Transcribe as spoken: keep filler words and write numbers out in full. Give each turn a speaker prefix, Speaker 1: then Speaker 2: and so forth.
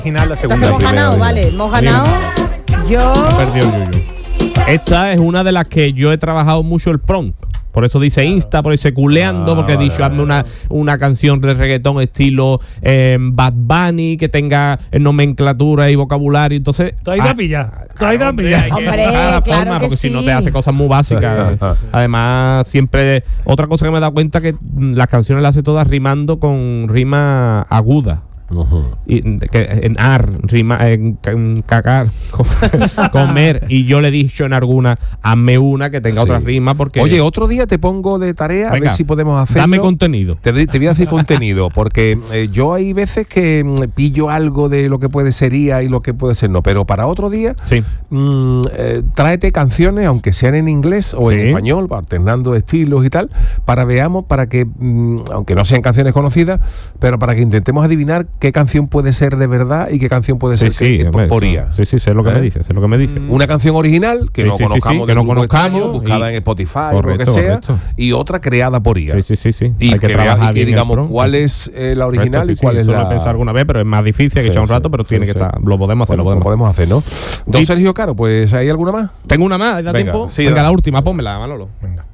Speaker 1: original, la segunda.
Speaker 2: Entonces hemos ganado, vale, hemos ganado. Yo.
Speaker 3: Ha perdido el Yuyu. Esta es una de las que yo he trabajado mucho el prompt. Por eso dice Insta, por eso dice culeando,
Speaker 1: Ah,
Speaker 3: porque he
Speaker 1: vale,
Speaker 3: dicho
Speaker 1: vale,
Speaker 3: hazme una, una canción de reggaetón estilo eh, Bad Bunny, que tenga eh, nomenclatura y vocabulario. Entonces.
Speaker 4: Tú ahí te
Speaker 3: ah,
Speaker 4: pillas. Tú ahí te
Speaker 3: hombre,
Speaker 4: pillas.
Speaker 3: hay que
Speaker 2: Hombre,
Speaker 3: buscar la
Speaker 2: claro
Speaker 3: forma,
Speaker 2: que
Speaker 3: porque si no
Speaker 2: sí.
Speaker 3: te hace cosas muy básicas. Además, siempre. Otra cosa que me he dado cuenta que mm, las canciones las hace todas rimando con rima aguda.
Speaker 1: Uh-huh.
Speaker 3: Y, que, en ar, rima, en, en cagar, comer. Y yo le he dicho en alguna, hazme una que tenga
Speaker 1: Sí.
Speaker 3: otra rima. Porque.
Speaker 1: Oye, otro día te pongo de tarea a
Speaker 3: Venga,
Speaker 1: ver si podemos hacerlo.
Speaker 3: dame contenido.
Speaker 1: Te, doy- te voy a decir contenido, porque eh, yo hay veces que mm, pillo algo de lo que puede ser I A y lo que puede ser no, pero para otro día,
Speaker 3: Sí.
Speaker 1: mm, eh, tráete canciones, aunque sean en inglés o en
Speaker 3: Sí.
Speaker 1: español, alternando estilos y tal, para veamos, para que, mm, aunque no sean canciones conocidas, pero para que intentemos adivinar qué canción puede ser de verdad y qué canción puede
Speaker 3: Sí,
Speaker 1: ser
Speaker 3: sí,
Speaker 1: que,
Speaker 3: hombre,
Speaker 1: por I
Speaker 3: eso-
Speaker 1: A.
Speaker 3: sí, sí, sé lo que
Speaker 1: ¿Eh?
Speaker 3: me dice, sé lo que me dice.
Speaker 1: Una canción original que
Speaker 3: Sí,
Speaker 1: no
Speaker 3: sí, sí,
Speaker 1: conozcamos,
Speaker 3: sí,
Speaker 1: de
Speaker 3: que no
Speaker 1: un grupo
Speaker 3: conozcamos
Speaker 1: extraño, buscada
Speaker 3: y-
Speaker 1: en Spotify o
Speaker 3: Correcto,
Speaker 1: lo que sea,
Speaker 3: correcto.
Speaker 1: y otra creada por I A.
Speaker 3: Sí, sí, sí, sí.
Speaker 1: Y
Speaker 3: Hay
Speaker 1: que, vea-
Speaker 3: trabajar
Speaker 1: y que
Speaker 3: bien el
Speaker 1: digamos
Speaker 3: prompt.
Speaker 1: cuál es eh, la original
Speaker 3: Correcto, sí,
Speaker 1: y cuál
Speaker 3: sí,
Speaker 1: es
Speaker 3: eso
Speaker 1: la.
Speaker 3: lo he pensado alguna vez, pero es más difícil, hay que
Speaker 1: Sí,
Speaker 3: echar un
Speaker 1: sí,
Speaker 3: rato, pero
Speaker 1: sí,
Speaker 3: tiene que
Speaker 1: sí.
Speaker 3: estar. Lo podemos hacer,
Speaker 1: Bueno,
Speaker 3: lo podemos hacer.
Speaker 1: hacer, ¿no? Don
Speaker 3: Y-
Speaker 1: Sergio Caro, pues ¿hay alguna más?
Speaker 3: Tengo una más, ¿da
Speaker 1: Venga,
Speaker 3: tiempo?
Speaker 1: sí,
Speaker 3: Venga,
Speaker 1: da-
Speaker 3: la última, pónmela, Manolo.
Speaker 1: Venga.